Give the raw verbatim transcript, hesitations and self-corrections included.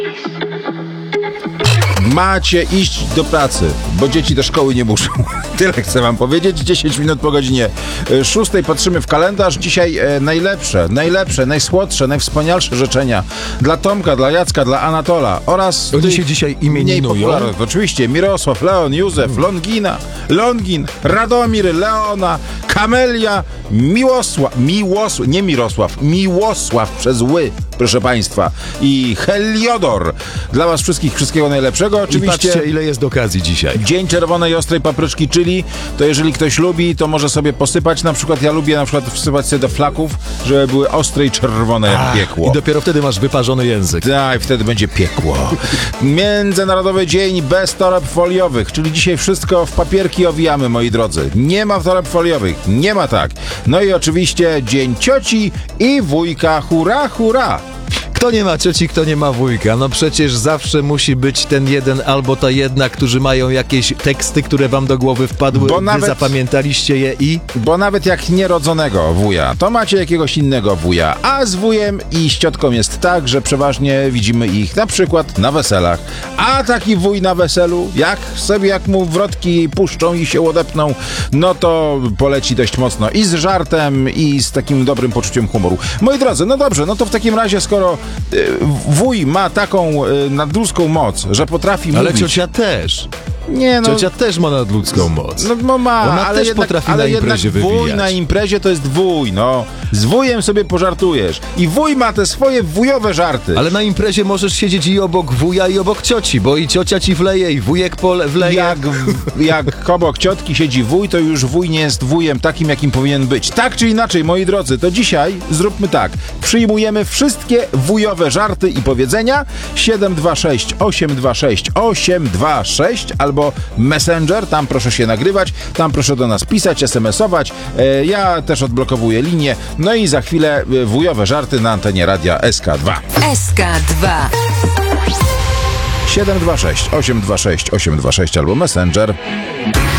Macie iść do pracy, bo dzieci do szkoły nie muszą. Tyle chcę wam powiedzieć. dziesięć minut po godzinie szóstej patrzymy w kalendarz. Dzisiaj e, najlepsze, najlepsze, najsłodsze, najwspanialsze życzenia dla Tomka, dla Jacka, dla Anatola oraz Oni się dzisiaj imieninują. Oczywiście Mirosław, Leon, Józef, Longina, Longin, Radomir, Leona, Kamelia, Miłosław, Miłosław, nie Mirosław, Miłosław przez ły, proszę państwa, i Heliodor. Dla was wszystkich wszystkiego najlepszego. Oczywiście. I patrzcie, ile jest okazji dzisiaj. Dzień czerwonej ostrej papryczki, czyli to jeżeli ktoś lubi, to może sobie posypać. Na przykład ja lubię na przykład wsypać sobie do flaków, żeby były ostre i czerwone jak Ach, piekło. I dopiero wtedy masz wyparzony język. Tak, wtedy będzie piekło. Międzynarodowy Dzień bez toreb foliowych, czyli dzisiaj wszystko w papierki owijamy, moi drodzy. Nie ma toreb foliowych, nie ma tak. No i oczywiście Dzień cioci i wujka, hurra, hurra. Kto nie ma cioci, kto nie ma wujka? No przecież zawsze musi być ten jeden albo ta jedna, którzy mają jakieś teksty, które wam do głowy wpadły, Bo wy nawet- zapamiętaliście je i... Bo nawet jak nierodzonego wuja, to macie jakiegoś innego wuja. A z wujem i z ciotką jest tak, że przeważnie widzimy ich na przykład na weselach. A taki wuj na weselu, jak sobie jak mu wrotki puszczą i się odepną, no to poleci dość mocno i z żartem, i z takim dobrym poczuciem humoru. Moi drodzy, no dobrze, no to w takim razie, skoro y, wuj ma taką y, nadludzką moc, że potrafi Ale mówić... ciocia też. Nie, no, Ciocia też ma nadludzką moc. No, no ma, Ona ale też jednak, potrafi ale na jednak imprezie wuj wywijać. na imprezie to jest wuj, no. Z wujem sobie pożartujesz. I wuj ma te swoje wujowe żarty. Ale na imprezie możesz siedzieć i obok wuja, i obok cioci, bo i ciocia ci wleje, i wujek pole wleje. Jak, jak obok ciotki siedzi wuj, to już wuj nie jest wujem takim, jakim powinien być. Tak czy inaczej, moi drodzy, to dzisiaj zróbmy tak. Przyjmujemy wszystkie wujowe żarty i powiedzenia. siedem dwa sześć osiem dwa sześć osiem dwa sześć albo Messenger, tam proszę się nagrywać, tam proszę do nas pisać, esemesować. E, ja też odblokowuję linię. No i za chwilę e, wujowe żarty na antenie radia S K dwa. S K dwa. siedem dwa sześć osiem dwa sześć osiem dwa sześć albo Messenger.